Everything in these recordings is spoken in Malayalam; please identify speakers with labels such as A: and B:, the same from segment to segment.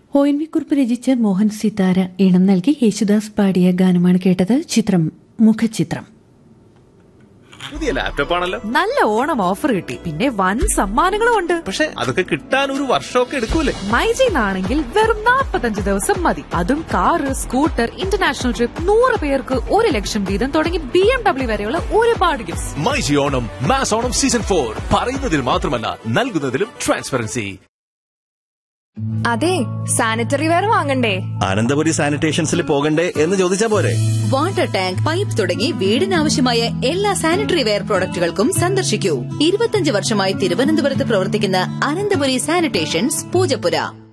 A: ONV കുറുപ്പ് രചിച്ച് മോഹൻ സിതാര ഈണം നൽകി യേശുദാസ് പാടിയ ഗാനമാണ് കേട്ടത്. ചിത്രം മുഖചിത്രം.
B: പുതിയ ലാപ്ടോപ്പ് ആണല്ലോ.
C: നല്ല ഓണം ഓഫർ കിട്ടി, പിന്നെ വൻ സമ്മാനങ്ങളും ഉണ്ട്.
B: പക്ഷെ അതൊക്കെ കിട്ടാൻ ഒരു വർഷമൊക്കെ എടുക്കൂലേ?
C: മൈജിന്നാണെങ്കിൽ വെറും 45 ദിവസം മതി. അതും കാറ്, സ്കൂട്ടർ, ഇന്റർനാഷണൽ ട്രിപ്പ്, 100 പേർക്ക് 1 ലക്ഷം വീതം തുടങ്ങി BMW വരെയുള്ള ഒരുപാട് gifts.
B: MyG Onam mass Onam season 4 പറയുന്നതിൽ മാത്രമല്ല നൽകുന്നതിലും ട്രാൻസ്പെറൻസി.
D: അതെ, സാനിറ്ററി വെയർ വാങ്ങണ്ടേ?
E: അനന്തപുരി സാനിറ്റേഷൻസിൽ പോകണ്ടേ എന്ന് ചോദിച്ചാ പോരെ?
F: വാട്ടർ ടാങ്ക്, പൈപ്പ് തുടങ്ങി വീടിനാവശ്യമായ എല്ലാ സാനിറ്ററി വെയർ പ്രോഡക്റ്റുകൾക്കും സന്ദർശിക്കൂ. 25 വർഷമായി തിരുവനന്തപുരത്ത് പ്രവർത്തിക്കുന്ന Ananthapuri sanitations, Poojappura.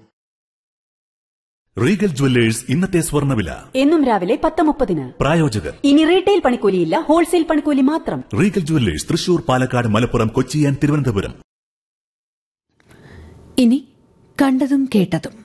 G: Regal jewellers ഇന്നത്തെ സ്വർണ്ണവില
H: എന്നും രാവിലെ 10:30.
G: പ്രായോജകർ
H: ഇനി റീറ്റെയിൽ പണിക്കൂലിയില്ല, ഹോൾസെയിൽ പണിക്കൂലി മാത്രം.
G: Regal jewellers Thrissur, Palakkad, Malappuram, Kochi and Thiruvananthapuram.
A: ഇനി കണ്ടതും കേട്ടതും.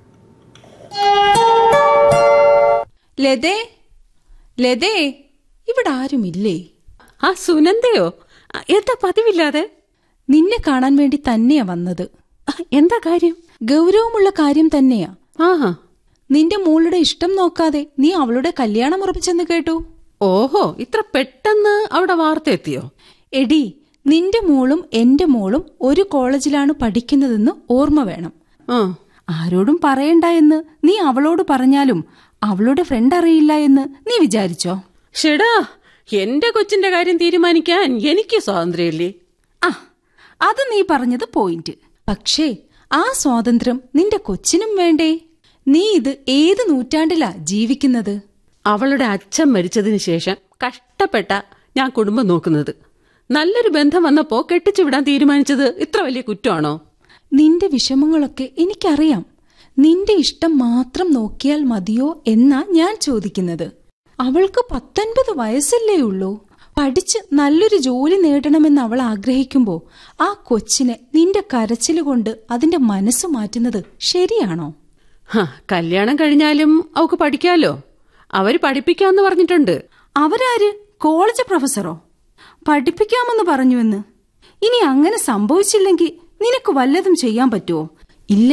I: ലതേ, ഇവിടെ ആരുമില്ലേ?
J: ആ സുനന്ദയോ? എന്താ പതിവില്ലാതെ?
I: നിന്നെ കാണാൻ വേണ്ടി തന്നെയാ വന്നത്.
J: എന്താ കാര്യം?
I: ഗൗരവമുള്ള കാര്യം തന്നെയാ.
J: ആഹാ,
I: നിന്റെ മോളുടെ ഇഷ്ടം നോക്കാതെ നീ അവളുടെ കല്യാണം ഉറപ്പിച്ചെന്ന് കേട്ടു.
J: ഓഹോ, ഇത്ര പെട്ടെന്ന് അവിടെ വാർത്ത എത്തിയോ?
I: എടി, നിന്റെ മോളും എന്റെ മോളും ഒരു കോളേജിലാണ് പഠിക്കുന്നതെന്ന് ഓർമ്മ വേണം. ആരോടും പറയണ്ട എന്ന് നീ അവളോട് പറഞ്ഞാലും അവളുടെ ഫ്രണ്ട് അറിയില്ല എന്ന് നീ വിചാരിച്ചോ?
J: ഷെടാ, എന്റെ കൊച്ചിന്റെ കാര്യം തീരുമാനിക്കാൻ എനിക്ക് സ്വാതന്ത്ര്യമില്ലേ?
I: അത് നീ പറഞ്ഞത് പോയിന്റ്. പക്ഷേ ആ സ്വാതന്ത്ര്യം നിന്റെ കൊച്ചിനും വേണ്ടേ? നീ ഇത് ഏത് നൂറ്റാണ്ടിലാ ജീവിക്കുന്നത്?
J: അവളുടെ അച്ഛൻ മരിച്ചതിന് ശേഷം കഷ്ടപ്പെട്ട ഞാൻ കുടുംബം നോക്കുന്നത്. നല്ലൊരു ബന്ധം വന്നപ്പോ കെട്ടിച്ചുവിടാൻ തീരുമാനിച്ചത് ഇത്ര വലിയ കുറ്റമാണോ?
I: നിന്റെ വിഷമങ്ങളൊക്കെ എനിക്കറിയാം. നിന്റെ ഇഷ്ടം മാത്രം നോക്കിയാൽ മതിയോ എന്നാ ഞാൻ ചോദിക്കുന്നത്. അവൾക്ക് 19 വയസ്സല്ലേ ഉള്ളൂ. പഠിച്ച് നല്ലൊരു ജോലി നേടണമെന്ന് അവൾ ആഗ്രഹിക്കുമ്പോ ആ കൊച്ചിനെ നിന്റെ കരച്ചിലുകൊണ്ട് അതിന്റെ മനസ്സ് മാറ്റുന്നത് ശരിയാണോ?
J: കല്യാണം കഴിഞ്ഞാലും അവക്ക് പഠിക്കാലോ. അവര് പഠിപ്പിക്കാന്ന് പറഞ്ഞിട്ടുണ്ട്.
I: അവരാര്? കോളേജ് പ്രൊഫസറോ? പഠിപ്പിക്കാമെന്ന് പറഞ്ഞുവെന്ന്. ഇനി അങ്ങനെ സംഭവിച്ചില്ലെങ്കിൽ നിനക്ക് വല്ലതും ചെയ്യാൻ പറ്റുമോ? ഇല്ല.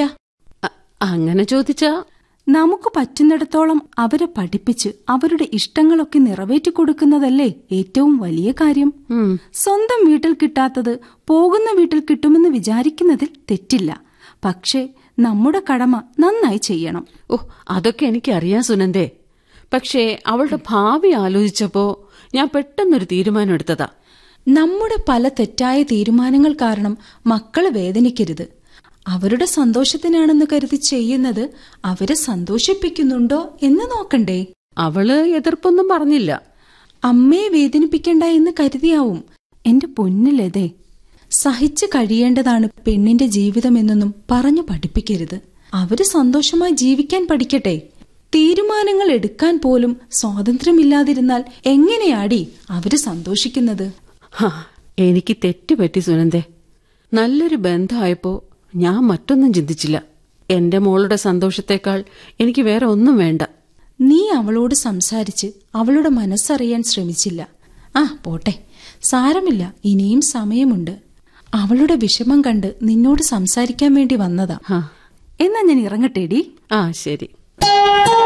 J: അങ്ങനെ ചോദിച്ചാ
I: നമുക്ക് പറ്റുന്നിടത്തോളം അവരെ പഠിപ്പിച്ച് അവരുടെ ഇഷ്ടങ്ങളൊക്കെ നിറവേറ്റി കൊടുക്കുന്നതല്ലേ ഏറ്റവും വലിയ കാര്യം. സ്വന്തം വീട്ടിൽ കിട്ടാത്തത് പോകുന്ന വീട്ടിൽ കിട്ടുമെന്ന് വിചാരിക്കുന്നതിൽ തെറ്റില്ല. പക്ഷേ നമ്മുടെ കടമ നന്നായി ചെയ്യണം.
J: അതൊക്കെ എനിക്കറിയാം സുനന്ദേ. പക്ഷേ അവളുടെ ഭാവി ആലോചിച്ചപ്പോ ഞാൻ പെട്ടെന്നൊരു തീരുമാനം എടുത്തതാ.
I: നമ്മുടെ പല തെറ്റായ തീരുമാനങ്ങൾ കാരണം മക്കളെ വേദനിക്കരുത്. അവരുടെ സന്തോഷത്തിനാണെന്ന് കരുതി ചെയ്യുന്നത് അവരെ സന്തോഷിപ്പിക്കുന്നുണ്ടോ എന്ന് നോക്കണ്ടേ?
J: അവള് എതിർപ്പൊന്നും പറഞ്ഞില്ല.
I: അമ്മയെ വേദനിപ്പിക്കണ്ട എന്ന് കരുതിയാവും. എന്റെ പൊന്നിലതേ, സഹിച്ചു കഴിയേണ്ടതാണ് പെണ്ണിന്റെ ജീവിതമെന്നൊന്നും പറഞ്ഞു പഠിപ്പിക്കരുത്. അവര് സന്തോഷമായി ജീവിക്കാൻ പഠിക്കട്ടെ. തീരുമാനങ്ങൾ എടുക്കാൻ പോലും സ്വാതന്ത്ര്യമില്ലാതിരുന്നാൽ എങ്ങനെയാടി അവര് സന്തോഷിക്കുന്നത്?
J: എനിക്ക് തെറ്റുപറ്റി സുനന്ദേ. നല്ലൊരു ബന്ധമായപ്പോ ഞാൻ മറ്റൊന്നും ചിന്തിച്ചില്ല. എന്റെ മോളുടെ സന്തോഷത്തെക്കാൾ എനിക്ക് വേറെ ഒന്നും വേണ്ട.
I: നീ അവളോട് സംസാരിച്ച് അവളുടെ മനസ്സറിയാൻ ശ്രമിച്ചില്ല. പോട്ടെ, സാരമില്ല, ഇനിയും സമയമുണ്ട്. അവളുടെ വിഷമം കണ്ട് നിന്നോട് സംസാരിക്കാൻ വേണ്ടി വന്നതാ. എന്നാ ഞാൻ ഇറങ്ങട്ടേടി.
J: ശരി.